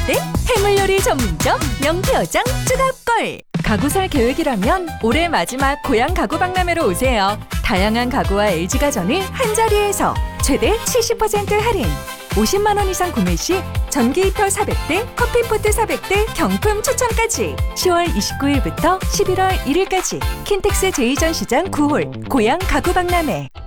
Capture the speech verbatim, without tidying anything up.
때 해물요리 전문점 명태어장 쯔갑걸. 가구 살 계획이라면 올해 마지막 고향 가구 박람회로 오세요. 다양한 가구와 엘지가전을 한자리에서 최대 칠십 퍼센트 할인. 오십만 원 이상 구매 시 전기 히터 사백 대, 커피포트 사백 대 경품 추첨까지. 시월 이십구일부터 십일월 일일까지 킨텍스 제이 전시장 구 홀 고향 가구 박람회.